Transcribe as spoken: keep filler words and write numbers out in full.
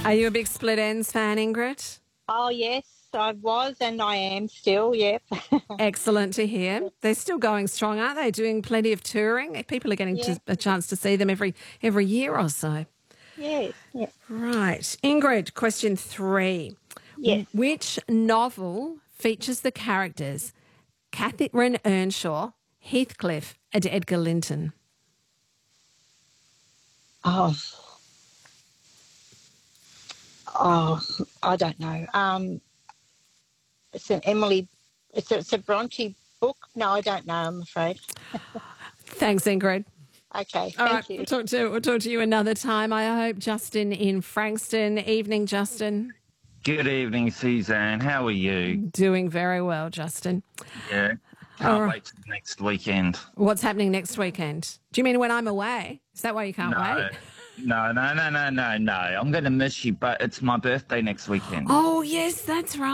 Are you a big Split Ends fan, Ingrid? Oh, yes, I was and I am still, yep. Excellent to hear. They're still going strong, aren't they? Doing plenty of touring. People are getting Yeah, to, a chance to see them every every year or so. yes, yes, Right. Ingrid, question three. yes. Which novel features the characters Catherine Earnshaw, Heathcliff, and Edgar Linton? Oh, oh, I don't know. Um, it's an Emily, it's a, it's a Bronte book. No, I don't know, I'm afraid. Thanks, Ingrid. Okay, All right, thank you. we'll talk to we'll talk to you another time. I hope. Justin in Frankston. Evening, Justin. Good evening, Suzanne. How are you? Doing very well, Justin. Yeah. All Can't right. wait till next weekend. What's happening next weekend? Do you mean when I'm away? Is that why you can't No, wait? no, no, no, no, no, no. I'm going to miss you, but it's my birthday next weekend. Oh, yes, that's right.